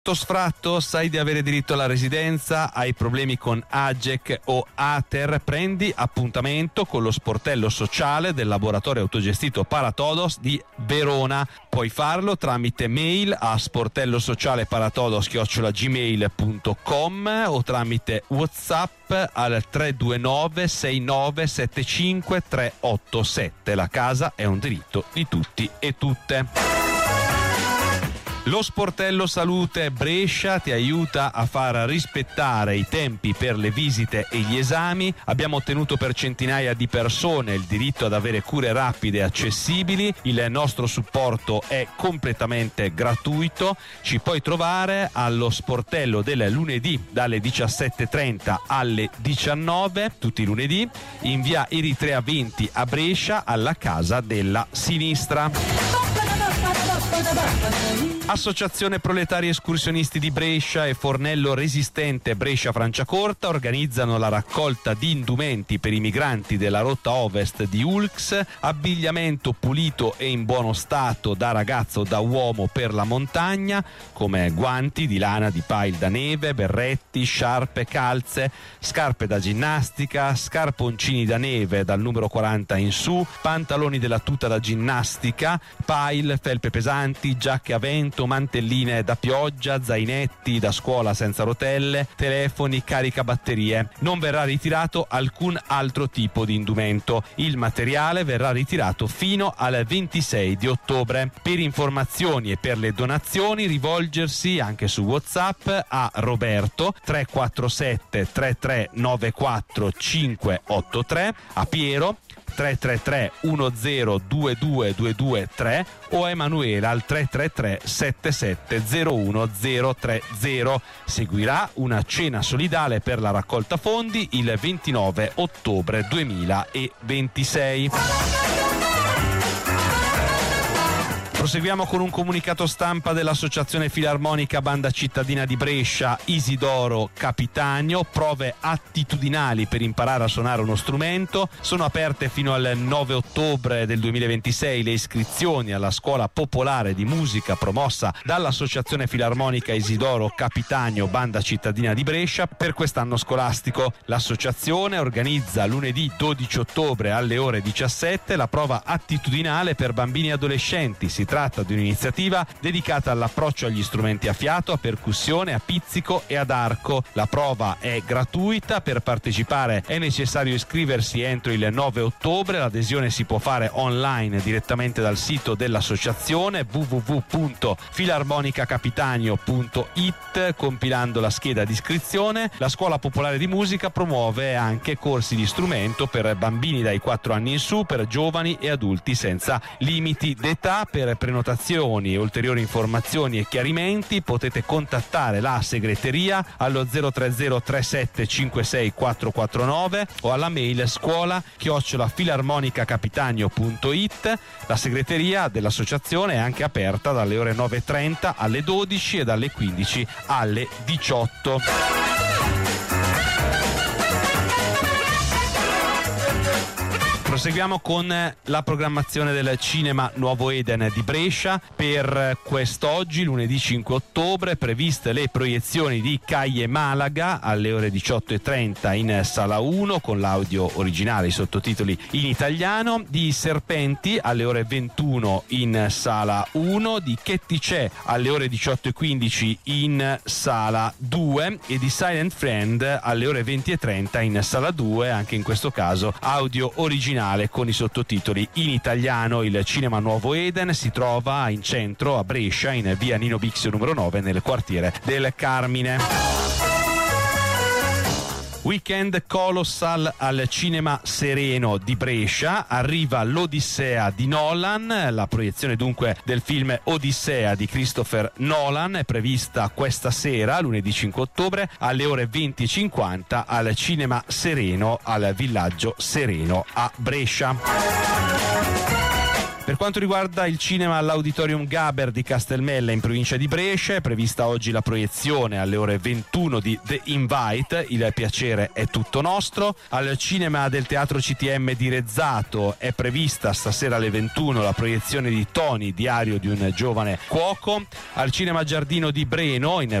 Sfratto, sai di avere diritto alla residenza? Hai problemi con AGEC o ATER? Prendi appuntamento con lo sportello sociale del laboratorio autogestito Paratodos di Verona. Puoi farlo tramite mail a sportelloSocialeParatodos@gmail.com o tramite WhatsApp al 329 6975 387. La casa è un diritto di tutti e tutte. Lo sportello Salute Brescia ti aiuta a far rispettare i tempi per le visite e gli esami. Abbiamo ottenuto per centinaia di persone il diritto ad avere cure rapide e accessibili. Il nostro supporto è completamente gratuito. Ci puoi trovare allo sportello del lunedì dalle 17:30 alle 19, tutti i lunedì, in via Eritrea 20 a Brescia, alla Casa della Sinistra. Associazione Proletari Escursionisti di Brescia e Fornello Resistente Brescia Franciacorta organizzano la raccolta di indumenti per i migranti della rotta ovest di Ulx, abbigliamento pulito e in buono stato da ragazzo o da uomo per la montagna, come guanti di lana di pile da neve, berretti, sciarpe, calze, scarpe da ginnastica, scarponcini da neve dal numero 40 in su, pantaloni della tuta da ginnastica, pile, felpe pesanti, giacche a vento, mantelline da pioggia, zainetti da scuola senza rotelle, telefoni, caricabatterie. Non verrà ritirato alcun altro tipo di indumento. Il materiale verrà ritirato fino al 26 di ottobre. Per informazioni e per le donazioni rivolgersi anche su WhatsApp a Roberto 347 3394 583, a Piero 333 1022223 o a Emanuela al 333 7701 Seguirà una cena solidale per la raccolta fondi il 29 ottobre 2026. Proseguiamo con un comunicato stampa dell'Associazione Filarmonica Banda Cittadina di Brescia Isidoro Capitanio. Prove attitudinali per imparare a suonare uno strumento. Sono aperte fino al 9 ottobre del 2026 le iscrizioni alla Scuola Popolare di Musica promossa dall'Associazione Filarmonica Isidoro Capitanio Banda Cittadina di Brescia per quest'anno scolastico. L'associazione organizza lunedì 12 ottobre alle ore 17 la prova attitudinale per bambini e adolescenti. Si tratta di un'iniziativa dedicata all'approccio agli strumenti a fiato, a percussione, a pizzico e ad arco. La prova è gratuita. Per partecipare è necessario iscriversi entro il 9 ottobre. L'adesione si può fare online direttamente dal sito dell'associazione www.filarmonicacapitanio.it compilando la scheda di iscrizione. La Scuola Popolare di Musica promuove anche corsi di strumento per bambini dai 4 anni in su, per giovani e adulti senza limiti d'età. Per prenotazioni, ulteriori informazioni e chiarimenti potete contattare la segreteria allo 030 37 56 449 o alla mail scuola@filarmonicacapitanio.it. La segreteria dell'associazione è anche aperta dalle ore 9:30 alle 12 e dalle 15 alle 18. Proseguiamo con la programmazione del Cinema Nuovo Eden di Brescia. Per quest'oggi, lunedì 5 ottobre, previste le proiezioni di Caie Malaga alle ore 18:30 in Sala 1 con l'audio originale, i sottotitoli in italiano, di Serpenti alle ore 21 in Sala 1, di Che ti c'è alle ore 18:15 in Sala 2 e di Silent Friend alle ore 20:30 in Sala 2, anche in questo caso audio originale con i sottotitoli in italiano. Il Cinema Nuovo Eden si trova in centro a Brescia, in via Nino Bixio numero 9, nel quartiere del Carmine. Weekend Colossal al Cinema Sereno di Brescia. Arriva l'Odissea di Nolan. La proiezione dunque del film Odissea di Christopher Nolan è prevista questa sera, lunedì 5 ottobre, alle ore 20:50 al Cinema Sereno al Villaggio Sereno a Brescia. Per quanto riguarda il cinema all'Auditorium Gaber di Castelmella in provincia di Brescia, è prevista oggi la proiezione alle ore 21 di The Invite, Il piacere è tutto nostro. Al cinema del Teatro CTM di Rezzato è prevista stasera alle 21 la proiezione di Tony, diario di un giovane cuoco. Al cinema Giardino di Breno, in